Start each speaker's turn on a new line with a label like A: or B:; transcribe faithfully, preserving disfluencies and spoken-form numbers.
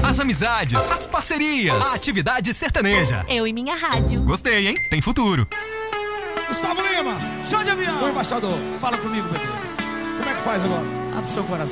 A: as amizades, as parcerias, a atividade sertaneja.
B: Eu e minha rádio.
A: Gostei, hein? Tem futuro.
C: Gustavo Lima, show de avião. Ô embaixador, fala comigo, bebê. Como é que faz agora? Abre o seu coração.